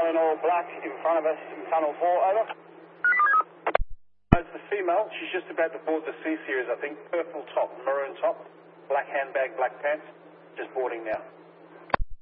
in all black in front of us in tunnel 4, over. It's the female. She's just about to board the C-Series, I think. Purple top, maroon top, black handbag, black pants. Just boarding now.